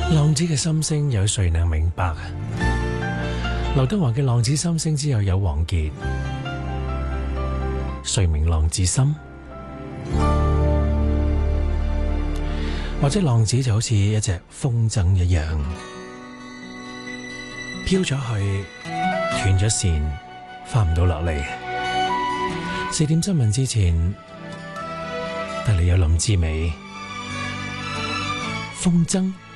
浪子嘅心聲有誰能明白？劉德華嘅浪子心聲之後有王傑，誰明浪子心？或者浪子就好似一隻風箏一樣，飄咗去，斷咗線，翻唔到落嚟。4點新聞之前，帶你有林志美風箏。